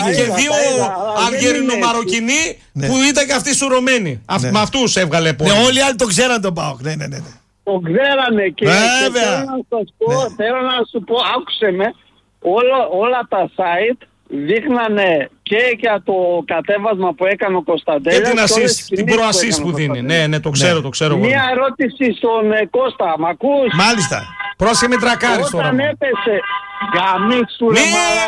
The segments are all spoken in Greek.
Και δύο Αλγερινομαροκινοί που ήταν και αυτοί σουρωμένοι. Με αυτούς έβγαλε πόνο. Ναι, όλοι οι άλλοι το ξέραν τον ΠΑΟΚ. Ναι. Το ξέρανε και θέλω να σου πω, άκουσε με, όλα τα site δείχνανε και για το κατέβασμα που έκανε ο Κωνσταντέλιας και την προασίστ που δίνει. Ναι, το ξέρω. Μία ερώτηση στον Κώστα, μ' ακούς? Μάλιστα. Πρόσεχε με τρακάρεις τώρα. Όταν έπεσε γαμίξου ρε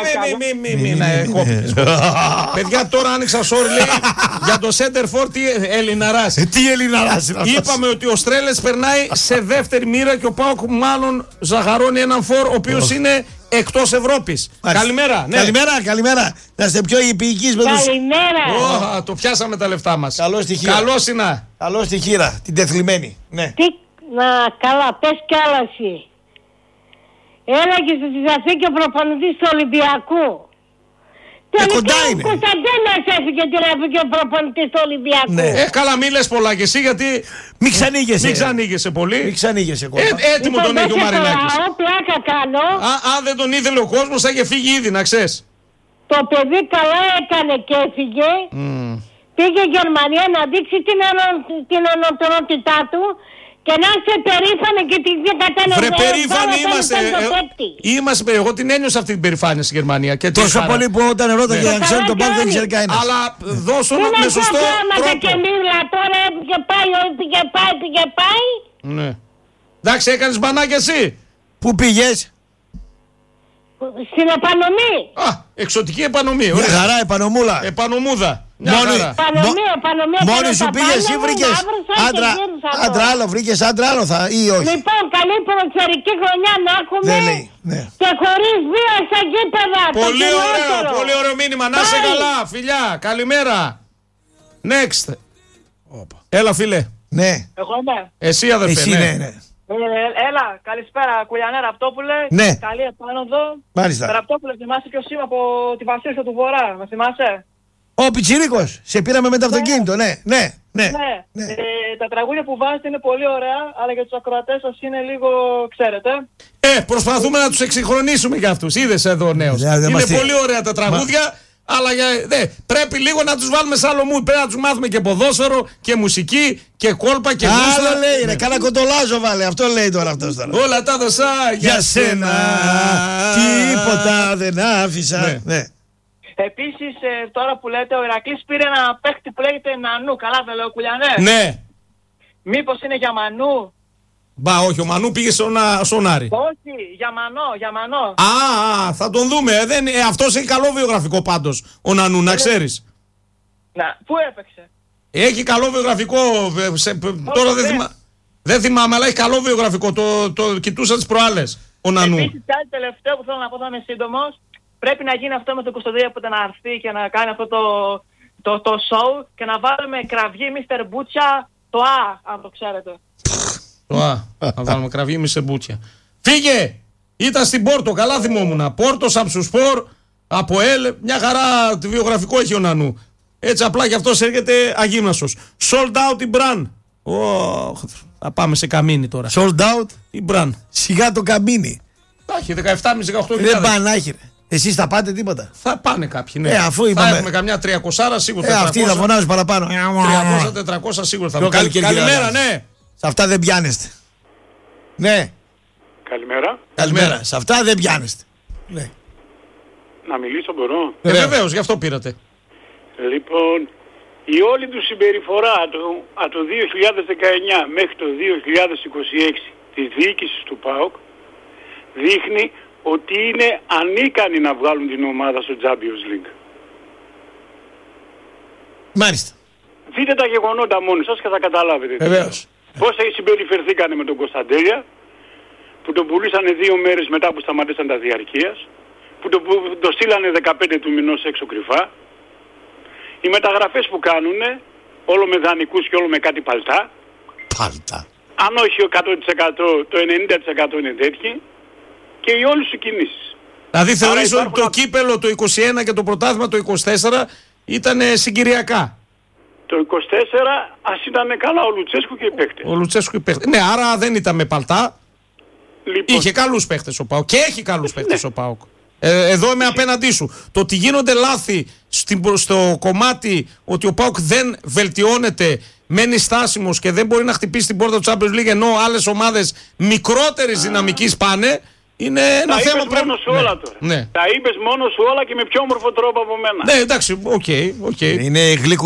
μαλάκα. Παιδιά, τώρα άνοιξα σόρι, λέει, για το center for Ελληναράς. Τι Ελληναράς είναι αυτός? Είπαμε ότι ο Στρέλες περνάει σε δεύτερη μοίρα και ο ΠΑΟΚ μάλλον ζαχαρώνει έναν φορ ο οποίος είναι εκτός Ευρώπης. Καλημέρα. Ναι. Καλημέρα. Να είστε πιο υπηκείς με τους... Καλημέρα. Το πιάσαμε τα λεφτά μας. Καλώς τη χείρα. Καλώς τη χείρα, την τεθλιμμένη. Ναι. Καλά, πες κι άλλα εσύ. Έλεγε στη Αθήκη ο προπονητής του Ολυμπιακού. Κοντά είναι. Ο Κωνσταντέλιας έφυγε και έφυγε ο προπονητής του Ολυμπιακού. Ναι. Καλά, μη λες πολλά και εσύ, γιατί μην ξανήγεσαι πολύ. Μην ξανήγεσαι ακόμα. Έτοιμο τον έχει ο Μαρινάκης. Πλάκα κάνω. Αν δεν τον ήθελε ο κόσμος θα είχε φύγει ήδη, να ξέρεις. Το παιδί καλά έκανε και έφυγε. Πήγε η Γερμανία να δείξει την ενωτικότητά του. Και να είστε περήφανοι και την κατάλαβα. Βρε, περήφανοι είμαστε. Εγώ την ένιωσα αυτή την περηφάνεια στη Γερμανία. Και τόσο πολύ που όταν ρώταγε αν ξέρει τον Πάοκ δεν ξέρει κανένα. Αλλά δώσω με σωστό τρόπο. Και μίλα τώρα πήγε πάει. Ναι. Εντάξει, έκανες μπανάκια εσύ. Πού πήγες? Στην επανομή. Εξωτική επανομή. Μια χαρά, επανομούλα. Επανομούδα. Μόνη σου πήγες ή βρήκες άντρα άλλο, βρήκες άντρα άλλο ή όχι? Λοιπόν, καλή ποδοσφαιρική χρονιά να έχουμε και χωρίς βία στα γήπεδα. Πολύ ωραίο μήνυμα. Να είσαι καλά, φιλιά. Καλημέρα. Next. Έλα, φίλε. Ναι. Εγώ είμαι. Εσύ, αδερφέ. Ναι. Έλα, καλησπέρα, Κουλιανέ Ραπτόπουλε. Ναι. Καλή επάνωδο. Μάλιστα. Ραπτόπουλε, θυμάσαι ποιος είμαι από τη Βασίλισσα του Βορρά, με θυμάσαι? Ο Πιτσιρίκος, σε πήραμε με το αυτοκίνητο, ναι. Τα τραγούδια που βάζετε είναι πολύ ωραία, αλλά για τους ακροατές σας είναι λίγο, ξέρετε. Προσπαθούμε να τους εξυγχρονίσουμε για αυτούς. Είδες εδώ ο νέος. Είναι πολύ ωραία τα τραγούδια, αλλά πρέπει λίγο να τους βάλουμε σε άλλο mood. Πρέπει να τους μάθουμε και ποδόσφαιρο και μουσική και κόλπα και γούστα. Άλλο λέει, ρε, κάνα κοντολάζο βάλε. Αυτό λέει τώρα αυτός τώρα. Όλα τα δώσα για σένα. Τίποτα δεν άφησα. Ναι. Επίσης, τώρα που λέτε, ο Ηρακλής πήρε ένα παίχτη που λέγεται Νανού. Καλά δεν λέω, Κουλιανέ? Ναι. Μήπως είναι για Μανού? Μπα, όχι, ο Μανού πήγε στον Άρη. Όχι, για Μανώ. Θα τον δούμε. Αυτός έχει καλό βιογραφικό πάντως, ο Νανού, να ξέρεις. Πού έπαιξε? Έχει καλό βιογραφικό. Τώρα δεν θυμάμαι, αλλά έχει καλό βιογραφικό. Το κοιτούσα τις προάλλες, ο Νανού. Επίσης, κάτι τελευταίο που θέλω να πω, θα είμαι σύντομος. Πρέπει να γίνει αυτό με τον Κωνσταντέλια που να έρθει και να κάνει αυτό το show και να βάλουμε κραυγή Mr. Μπούτσια το αν το ξέρετε. Το να βάλουμε κραυγή Mr. Μπούτσια. Φύγε! Ήταν στην Πόρτο, καλά θυμόμουν. Πόρτο, Σαμψουσπορ, από ΕΛ, μια χαρά βιογραφικό έχει ο Νανού. Έτσι απλά κι αυτός έρχεται αγύμναστος. Sold out η Μπραν. Θα πάμε σε καμίνι τώρα. Sold out η Μπραν. Σιγά το καμίνι. Έχει 17,5-18 δεν πάνε άχυρε. Εσείς θα πάτε τίποτα? Θα πάνε κάποιοι, ναι. Αφού είπαμε... Θα έχουμε καμιά 300 σίγουρα. Αυτοί θα φωνάζουν παραπάνω. 300-400 σίγουρα θα έχουμε. Καλημέρα, ναι. Σε αυτά δεν πιάνεστε. Ναι. Καλημέρα. Σε αυτά δεν πιάνεστε. Ναι. Να μιλήσω μπορώ? Βεβαίως, γι' αυτό πήρατε. Λοιπόν, η όλη του συμπεριφορά από το 2019 μέχρι το 2026 της διοίκησης του ΠΑΟΚ δείχνει ότι είναι ανίκανοι να βγάλουν την ομάδα στο Champions League. Μάλιστα. Δείτε τα γεγονότα μόνοι σας και θα καταλάβετε. Βεβαίως. Πώς συμπεριφερθήκανε με τον Κωνσταντέλια, που τον πουλήσανε 2 μέρες μετά που σταματήσαν τα διαρκείας, που το στείλανε 15 του μηνός έξω κρυφά. Οι μεταγραφές που κάνουνε, όλο με δανεικούς και όλο με κάτι παλτά. Αν όχι 100%, το 90% είναι τέτοιοι. Και οι όλες οι κινήσεις. Δηλαδή θεωρείς ότι το κύπελο το 21 και το πρωτάθλημα το 24 ήταν συγκυριακά? Το 24 ας ήταν καλά ο Λουτσέσκου και οι παίκτες. Ναι, άρα δεν ήταν με παλτά. Λοιπόν, είχε καλούς παίκτες ο ΠΑΟΚ και έχει καλούς παίκτες ο ΠΑΟΚ. Εδώ είμαι απέναντί σου. Το ότι γίνονται λάθη στο κομμάτι ότι ο ΠΑΟΚ δεν βελτιώνεται, μένει στάσιμος και δεν μπορεί να χτυπήσει την πόρτα του Champions League, ενώ άλλες ομάδες μικρότερης δυναμικής πάνε, είναι ένα θέμα που πρέπει... Μόνος σου όλα τώρα. Ναι. Τα είπες μόνος σου όλα και με πιο όμορφο τρόπο από μένα. Ναι, εντάξει, οκ. Είναι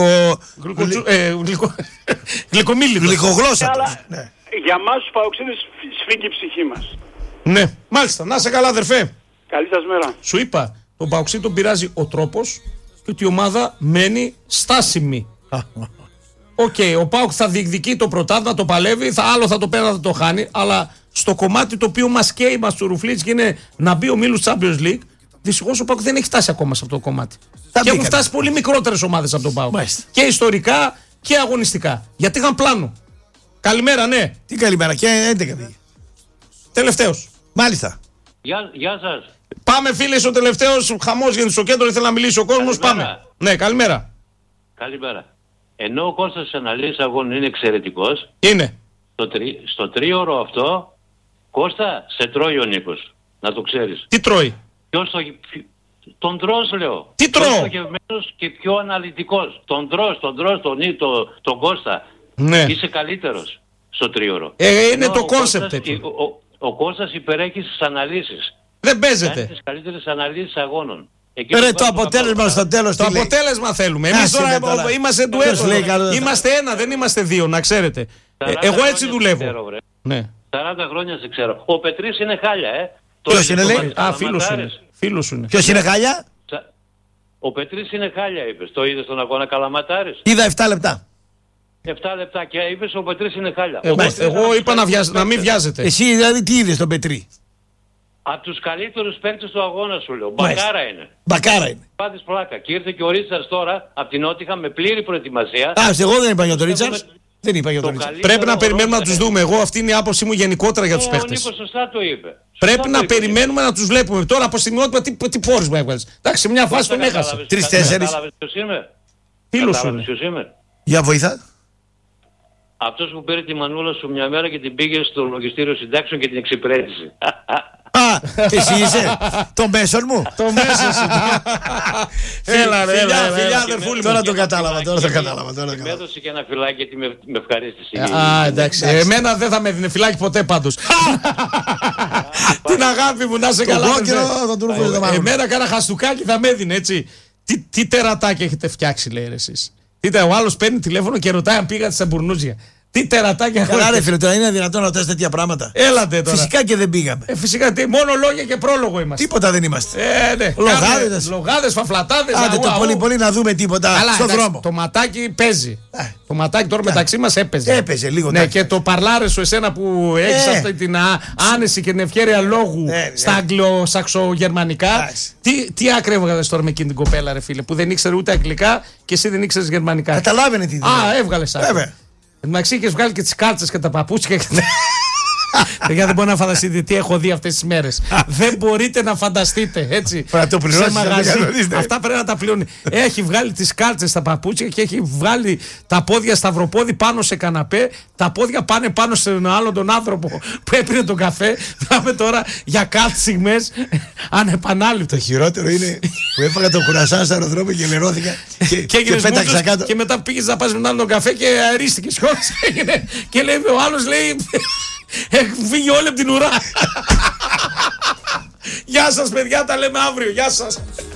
γλυκομίλητος. γλυκογλώσσα. Αλλά για μας τους παοξίδες σφίγγει η ψυχή μας. Ναι, μάλιστα. Να σε καλά, αδερφέ. Καλή σας μέρα. Σου είπα, τον Παοξή τον πειράζει ο τρόπος και ότι η ομάδα μένει στάσιμη. Ο ΠΑΟΚ θα διεκδικεί το πρωτάθλημα, το παλεύει, άλλο θα το παίρνει, θα το χάνει, αλλά στο κομμάτι το οποίο μας καίει, μας του ρουφλίτς και είναι να μπει ο μίλους Champions League, δυστυχώς ο ΠΑΟΚ δεν έχει φτάσει ακόμα σε αυτό το κομμάτι. Και έχουν φτάσει πολύ μικρότερες ομάδες από τον ΠΑΟΚ. Και ιστορικά και αγωνιστικά. Γιατί είχαν πλάνο. Καλημέρα, ναι. Τι καλημέρα, και 11 πήγε. Τελευταίος. Μάλιστα. Γεια σας. Πάμε, φίλε, ο τελευταίος. Χαμός γίνεται στο κέντρο, ήθελα να μιλήσει ο κόσμος. Πάμε. Ναι, καλημέρα. Καλημέρα. Ενώ ο Κώστας της αναλύσης αγώνων είναι εξαιρετικός, είναι. Στο τρίωρο αυτό, Κώστα, σε τρώει ο Νίκος. Να το ξέρεις. Τι τρώει? Τον τρως, λέω. Τι τρώω? Πιο στοχευμένος και πιο αναλυτικός. Τον τρως, τον Κώστα. Ναι. Είσαι καλύτερος στο τρίωρο. Είναι το κόνσεπτ. Ο Κώστας υπερέχει στις αναλύσεις. Δεν παίζεται. Κάνει τις καλύτερες αναλύσεις αγώνων. Ρε, το αποτέλεσμα στο τέλος. Το αποτέλεσμα θέλουμε. Εμείς τώρα είμαστε ντουέτο. Είμαστε ένα, δεν είμαστε δύο, να ξέρετε. Εγώ έτσι δουλεύω. Ναι. 40 χρόνια σε ξέρω. Ο Πετρής είναι χάλια, Ποιος είναι, λέει? Φίλος σου είναι. Ποιος είναι χάλια? Ο Πετρής είναι χάλια, είπες. Το είδες στον αγώνα Καλαματάρης? Είδα 7 λεπτά. 7 λεπτά και είπες ο Πετρής είναι χάλια. Εγώ είπα να μην βιάζετε. Εσύ δηλαδή τι είδες τον Πετρή? Από τους καλύτερους παίκτες του αγώνα σου λέω. Μπακάρα είναι. Μπακάρα είναι. Πάτης πλάκα. Και ήρθε και ο Ρίτσαρντς τώρα από την Νότιχα με πλήρη προετοιμασία. Εγώ δεν είπα για τον Ρίτσαρντς. Δεν είπα για τον Ρίτσαρντς. Πρέπει να περιμένουμε να τους δούμε. Εγώ αυτή είναι η άποψη μου γενικότερα για τους παίκτες. Ο Νίκος σωστά το είπε. Πρέπει να περιμένουμε να τους βλέπουμε. Τώρα από στιγμιότυπα τι πόρισμα έβγαλες. Εντάξει, σε μια φάση τον έχασε. 3-4. Φίλος σου είναι. Για βοηθά. Αυτός που πήρε τη μανούλα σου μια μέρα και την πήγε στο λογιστήριο συντάξεων και την εξυπηρέτησε. Εσύ είσαι το μέσον μου. Το μέσον σου. Έλα ρε, φιλιά αδερφούλη μου. Τώρα το κατάλαβα. Με έδωσε και ένα φυλάκι γιατί με ευχαρίστησε. Εντάξει. Εμένα δεν θα με έδινε φυλάκι ποτέ πάντως. Την αγάπη μου, να σε καλά. Εμένα κάνα χαστούκάκι θα με έδινε, έτσι. Τι τερατάκι έχετε φτιάξει, λέει εσείς. Ο άλλος παίρνει τηλέφωνο και ρωτάει αν πήγατε στα Μπουρνούζια. Τι τερατάκια έχω. Καλά, ρε φίλε, τώρα είναι δυνατόν να ρωτάς τέτοια πράγματα? Έλατε τώρα. Φυσικά και δεν πήγαμε. Φυσικά, μόνο λόγια και πρόλογο είμαστε. Τίποτα δεν είμαστε. Ναι. Λογάδες, φαφλατάδες. Άντε το πολύ να δούμε τίποτα στον δρόμο. Το ματάκι παίζει. Το ματάκι τώρα μεταξύ μας έπαιζε. Έπαιζε λίγο. Ναι, και το παρλάρε σου εσένα που έχεις αυτή την άνεση και την ευχέρεια λόγου στα αγγλο-σαξο-γερμανικά. Τι άκρη έβγαλες τώρα με εκείνη την κοπέλα, ρε φίλε, που δεν ήξερε ούτε αγγλικά και εσύ δεν ήξερες γερμανικά? Καταλάβαινε τι δηλαδή. Έβγαλες άκρη. Εν τω μεταξύ είχες βγάλει και τις κάλτσες και τα παπούτσια. Παιδιά, δεν μπορεί να φανταστείτε τι έχω δει αυτές τις μέρες. Δεν μπορείτε να φανταστείτε, έτσι. Σε μαγαζί. Αυτά πρέπει να τα πληρώνει. Έχει βγάλει τις κάλτσες στα παπούτσια και έχει βγάλει τα πόδια σταυροπόδι πάνω σε καναπέ. Τα πόδια πάνε πάνω σε έναν άλλον τον άνθρωπο που έπινε τον καφέ. Πάμε τώρα για κάλτσιγμες ανεπανάληπτο. Το χειρότερο είναι που έφαγα το κουρασάν στο αεροδρόμιο και λερώθηκα και πέταξα κάτω. Και μετά πήγες να πας με τον καφέ και αερίστηκες. Και λέει ο άλλος, λέει, έχουν φύγει όλοι από την ουρά. Γεια σας παιδιά, τα λέμε αύριο. Γεια σας.